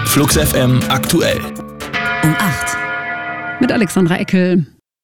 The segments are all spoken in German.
Flux FM aktuell. Um 8. Mit Alexandra Eckel.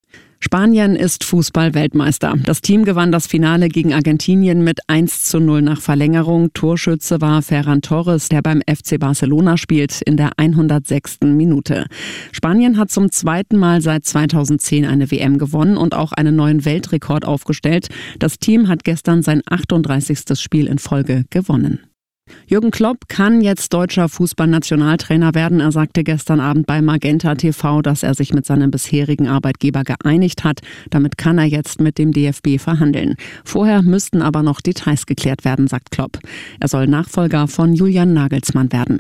Spanien ist Fußball-Weltmeister. Das Team gewann das Finale gegen Argentinien mit 1:0 nach Verlängerung. Torschütze war Ferran Torres, der beim FC Barcelona spielt, in der 106. Minute. Spanien hat zum zweiten Mal seit 2010 eine WM gewonnen und auch einen neuen Weltrekord aufgestellt. Das Team hat gestern sein 38. Spiel in Folge gewonnen. Jürgen Klopp kann jetzt deutscher Fußballnationaltrainer werden. Er sagte gestern Abend bei Magenta TV, dass er sich mit seinem bisherigen Arbeitgeber geeinigt hat. Damit kann er jetzt mit dem DFB verhandeln. Vorher müssten aber noch Details geklärt werden, sagt Klopp. Er soll Nachfolger von Julian Nagelsmann werden.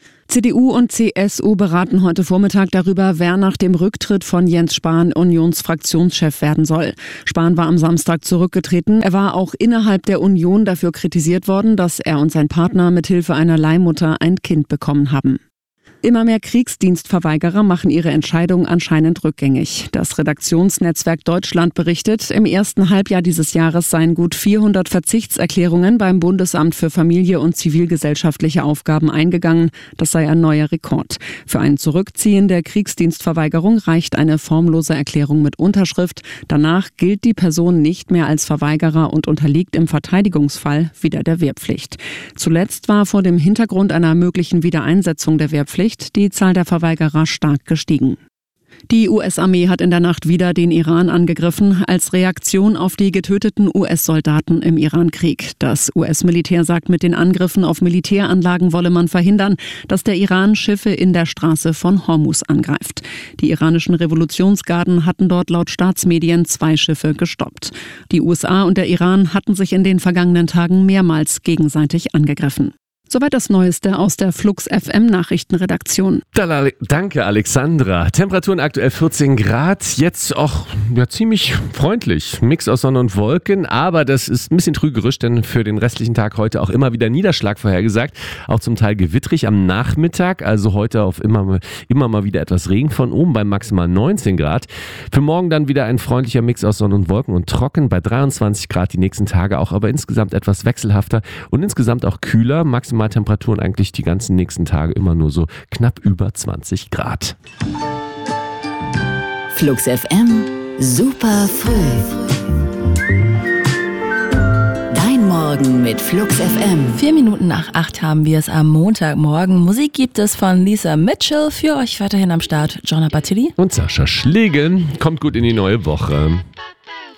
CDU und CSU beraten heute Vormittag darüber, wer nach dem Rücktritt von Jens Spahn Unionsfraktionschef werden soll. Spahn war am Samstag zurückgetreten. Er war auch innerhalb der Union dafür kritisiert worden, dass er und sein Partner mithilfe einer Leihmutter ein Kind bekommen haben. Immer mehr Kriegsdienstverweigerer machen ihre Entscheidung anscheinend rückgängig. Das Redaktionsnetzwerk Deutschland berichtet, im ersten Halbjahr dieses Jahres seien gut 400 Verzichtserklärungen beim Bundesamt für Familie und zivilgesellschaftliche Aufgaben eingegangen. Das sei ein neuer Rekord. Für ein Zurückziehen der Kriegsdienstverweigerung reicht eine formlose Erklärung mit Unterschrift. Danach gilt die Person nicht mehr als Verweigerer und unterliegt im Verteidigungsfall wieder der Wehrpflicht. Zuletzt war vor dem Hintergrund einer möglichen Wiedereinsetzung der Wehrpflicht die Zahl der Verweigerer stark gestiegen. Die US-Armee hat in der Nacht wieder den Iran angegriffen, als Reaktion auf die getöteten US-Soldaten im Irankrieg. Das US-Militär sagt, mit den Angriffen auf Militäranlagen wolle man verhindern, dass der Iran Schiffe in der Straße von Hormuz angreift. Die iranischen Revolutionsgarden hatten dort laut Staatsmedien 2 Schiffe gestoppt. Die USA und der Iran hatten sich in den vergangenen Tagen mehrmals gegenseitig angegriffen. Soweit das Neueste aus der Flux FM Nachrichtenredaktion. Danke, Alexandra. Temperaturen aktuell 14 Grad. Jetzt auch ziemlich freundlich. Mix aus Sonne und Wolken. Aber das ist ein bisschen trügerisch, denn für den restlichen Tag heute auch immer wieder Niederschlag vorhergesagt. Auch zum Teil gewittrig am Nachmittag. Also heute auf immer mal wieder etwas Regen von oben bei maximal 19 Grad. Für morgen dann wieder ein freundlicher Mix aus Sonne und Wolken und trocken bei 23 Grad die nächsten Tage auch. Aber insgesamt etwas wechselhafter und insgesamt auch kühler. Maximal Temperaturen eigentlich die ganzen nächsten Tage immer nur so knapp über 20 Grad. Flux FM, super früh. Dein Morgen mit Flux FM. 4 Minuten nach 8 haben wir es am Montagmorgen. Musik gibt es von Lisa Mitchell. Für euch weiterhin am Start Jonah Batili und Sascha Schlegel. Kommt gut in die neue Woche.